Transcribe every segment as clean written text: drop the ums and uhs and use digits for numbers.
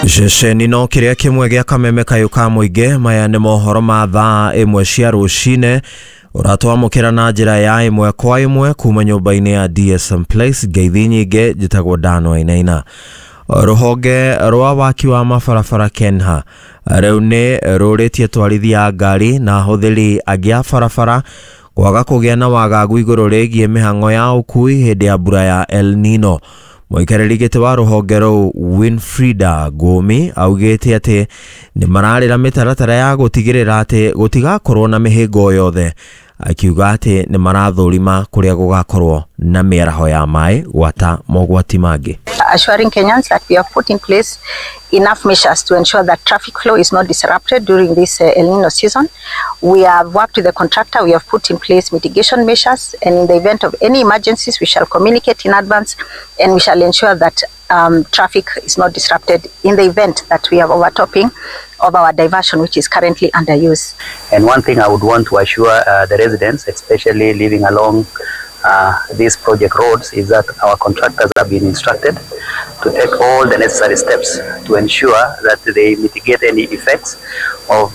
Ceceni no kiria kimwe gia kameme kayuka muinge maya ni mohoro ma thaa imwe cia rucine uratwamukira na njira ya imwe kwa imwe kuma nyumba-ini ya DSM Place ngeithi nyinge njitagwo Dano Ainaina. Ruhonge rwa waki wa mabarabara Kenha riu ni ruritie twarithia ngari na huthiri agia barabara kwaga kugia na wagagu iguru rigie mihango ya ukui hindi ya mbura ya El Nino. Muikariri giti wa ruhonge ruu Winfrida Gomi augite ati ni mararira mitaratara ya gutigirira ati gutigakorwo na mihingo yothe, akiuga ati ni marathurima kuria gugakorwo na miaraho ya mai gwata mogwati mangi. Assuring Kenyans that we have put in place enough measures to ensure that traffic flow is not disrupted during this El Nino season. We have worked with the contractor, we have put in place mitigation measures, and in the event of any emergencies we shall communicate in advance and we shall ensure that traffic is not disrupted in the event that we have overtopping of our diversion which is currently under use. And one thing I would want to assure the residents, especially living along these project roads, is that our contractors have been instructed to take all the necessary steps to ensure that they mitigate any effects of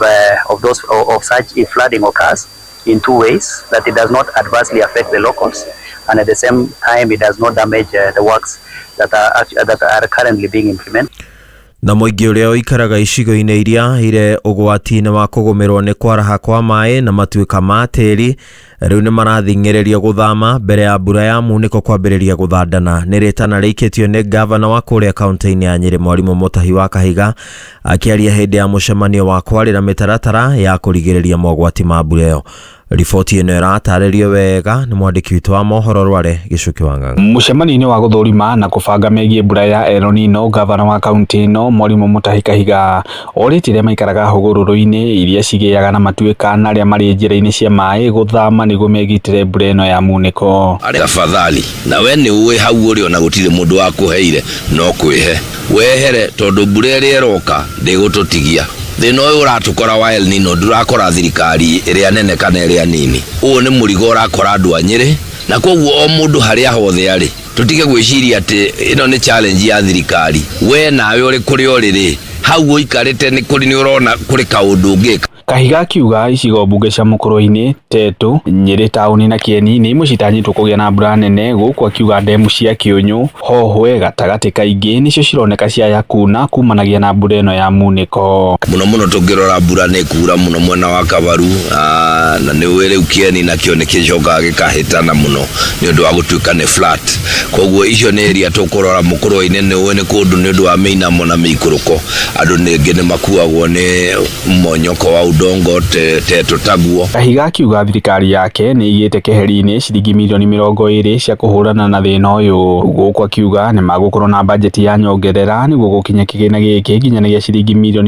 such if flooding occurs in two ways: that it does not adversely affect the locals, and at the same time it does not damage the works that are currently being implemented. Na muingi uria uikaraga icigo-ini iria ire ugwati-ini wa kugumirwo ni kwaraha kwa mai na matuika ma tiri riu ni marathingereria guthama mbere ya mbura ya muniko kwambiriria guthandana. Ni ritana riikitio ni gavana wa kuria kaunti-ini ya Nyeri Mwalimu Mutahi wa Kahiga akiaria hindi ya mucemanio wa kwarira mitaratara ya kurigiriria mogwati ma mbura iyo. Riboti ino iratarĩrio wega ni mwandiki witu wa mohoro Rware Gicuki wa Ng'ang'a. Mucemanio wa guthurima na kubanga megie mbura ya El Nino, gavana wa kaunti ino Mwalimu Mutahi Kahiga oritire maikaraga hugururu-ini iria cigiaga na matuika na aria mari njira-ini cia mai guthama niguo megitire mbura ino ya muniko. Tafadhali na we ni uwe hau uri ona gutire mundu wa kuheire no kwihe wehere tondu mbura iria iroka ndigututigia. Thina uyu uratukora wa El Nino ndurakora thirikari iria nene kana iria nini. Uyu ni murigo urakora andu a Nyeri, na koguo o mundu haria hothe ari tutige gwiciria ati ino ni challenge ya thirikari. We nawe uri kuri uriri hau uikarite ni kuri ni urona kuri kaundu ngika. Kahiga akiuga icigo mbunge cia mukuru-ini Tetu, Nyeri tauni na Kieni ni imwe citanyitwo kugia na mbura nene, guku akiuga ndemu cia Kĩũnyũ, Hohwe, Gatagati kaingĩ nicio cironeka ciaya kuna kumanagia na mbura ino ya muniko. Muno tungirora mbura ni kura muno mwena wa Kabaru, na ni were Kieni na kio ni kicoka gikahitana muno ni undu wa gutuika ni flat. Koguo icio ni area tukurora mukuru-ini ni we ni kundu ni undu wa mĩinamo na mĩikuruko. Andu ningi ni makuagwo ni monyoko wa udongo Tetu taguo. Kahiga akiuga thirikari yake ni igite keheri-ini ciringi milioni 20 cia kuhurana na thina uyu, guku akiuga ni magukorwo na bajeti ya nyongerera niguo gukinya kigina giki nginyanagia ciringi milioni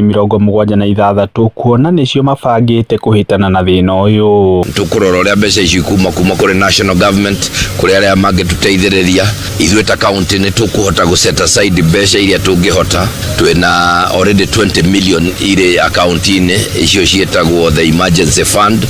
76 kuona nicio mabangite kuhitana na thina uyu. Tukurora uria mbeca ici kuma kuri national government kuri aria mangituteithiriria ithuĩ ta county ni tukuhota gu set aside mbeca iria tungihota. Twina already 20 million ire account-ini icio cietagwo the emergency fund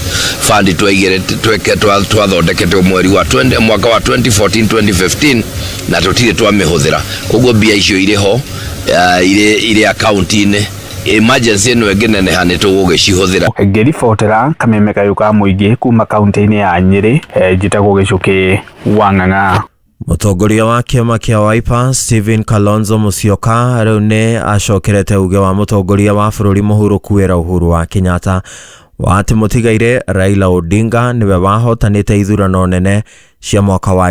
twathondekete mweri wa mwaka wa 2014-2015 na tutire twamihuthira. Koguo mbia icio iriho ire account-ini emergency no egenene hane tugugicihuthira. Ngiribotera kameme kayuka muingi kuma kaunti-ini ya Nyeri, njitagwo Gicuki wa Ng'ang'a. Mutongoria wa kiama kia Wiper Stephen Kalonzo Musyoka riu ni acokerete uge wa mutongoria wa bururi muhuruku wira Uhuru wa Kenyatta wa ati mutigaire Raila Odinga niwe wahotanite ithurano nene cia mwaka wa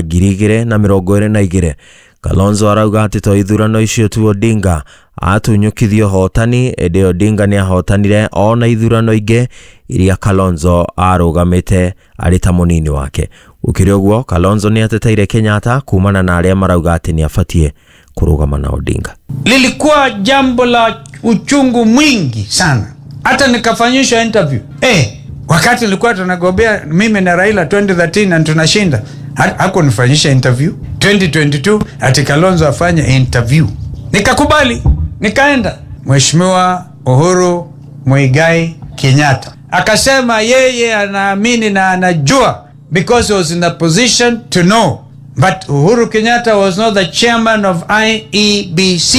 2022. Kalonzo arauga ati to ithurano icio tu Odinga atunyukithio hotani, edi Odinga ni ahotanire ona ithurano inge iria Kalonzo arugamite ari ta munini wake. Ukiri uguo Kalonzo ni ateteire Kenyatta kumana na aria marauga ati ni afatie kurugama na Odinga. Lilikuwa jambo la uchungu mwingi sana, hata nikafanyishwa interview wakati nilikuwa tunagombea mimi na Raila 2013 na tunashinda, hakunifanyisha interview. 2022 ati Kalonzo afanye interview, nikakubali, nikaenda. Mheshimiwa Uhuru Muigai Kenyatta akasema yeye anaamini na anajua because he was in a position to know, but Uhuru Kenyatta was not the chairman of IEBC.